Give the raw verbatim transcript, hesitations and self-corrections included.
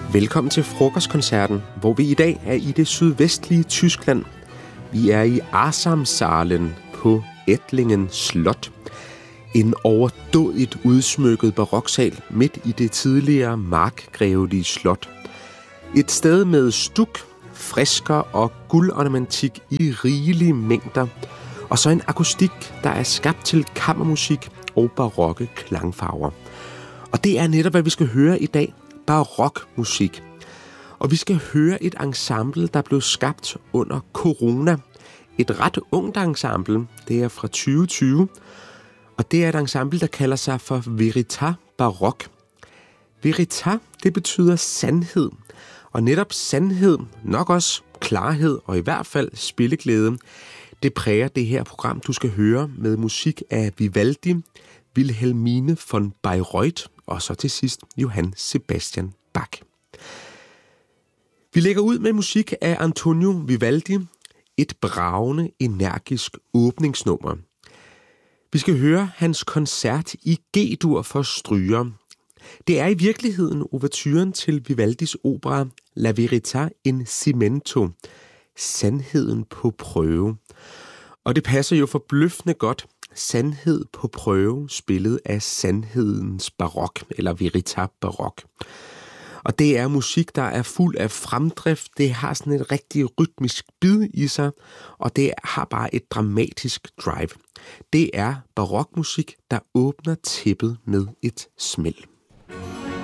Velkommen til frokostkoncerten, hvor vi i dag er i det sydvestlige Tyskland. Vi er i Arsamsalen på Ettlingen Slot. En overdådigt udsmykket baroksal midt i det tidligere markgrevelige slot. Et sted med stuk, frisker og guldornamentik i rigelige mængder. Og så en akustik, der er skabt til kammermusik og barokke klangfarver. Og det er netop, hvad vi skal høre i dag. Barokmusik. Og vi skal høre et ensemble, der blev skabt under corona. Et ret ungt ensemble. Det er fra tyve tyve. Og det er et ensemble, der kalder sig for Veritas Barok. Veritas, det betyder sandhed. Og netop sandhed, nok også klarhed og i hvert fald spilleglæde, det præger det her program, du skal høre med musik af Vivaldi, Wilhelmine von Bayreuth og så til sidst Johann Sebastian Bach. Vi lægger ud med musik af Antonio Vivaldi, et bragende, energisk åbningsnummer. Vi skal høre hans koncert i G-dur for stryger. Det er i virkeligheden ouverturen til Vivaldis opera La Verità in Cimento, sandheden på prøve. Og det passer jo forbløffende godt. Sandhed på prøve, spillet af sandhedens barok, eller Veritas Barok. Og det er musik, der er fuld af fremdrift. Det har sådan et rigtig rytmisk bid i sig, og det har bare et dramatisk drive. Det er barokmusik, der åbner tæppet med et smæld.